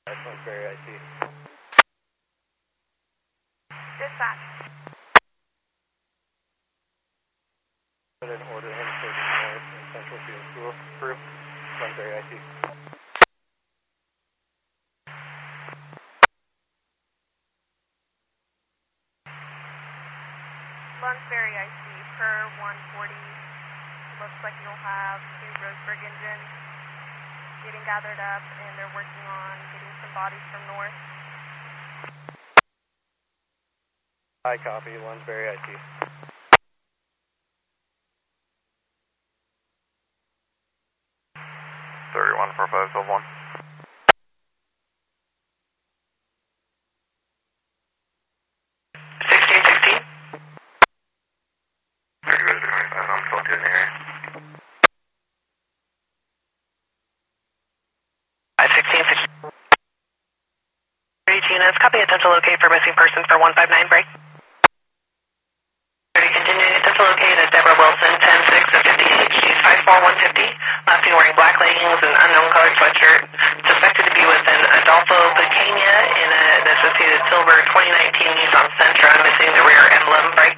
Excellent, very I see. Dispatch. Put an order in for the North and Central Field School crew. Sunbury I see. Lunsbury IC per 140. Looks like you'll have 2 Roseburg engines getting gathered up, and they're working on getting some bodies from north. I copy, Lunsbury I see. Thirty-one 4571. I'm still in the area. 516. 30 units, copy attempt to locate for missing person for 159 break. 30 continuing attempt to locate at Deborah Wilson, 10-6 of 58. She's 5'4", 150. Last seen wearing black leggings and unknown colored sweatshirt. Suspected to be with an Adolfo Pequena in an associated silver 2019 Nissan Sentra, missing the rear emblem. Break.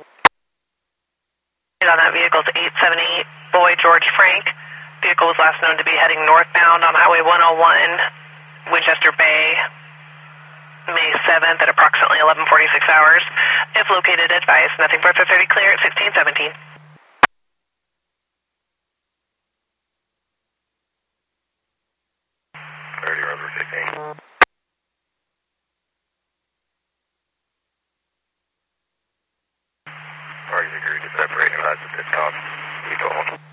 On that vehicle is 878 Boy George Frank. Vehicle was last known to be heading northbound on Highway 101, Winchester Bay, May 7th at approximately 11:46 hours. If located, advise. Nothing further. 30 clear at 1617. 30 Rover 15. Parties agreed to separate and that's a pit stop. We told them.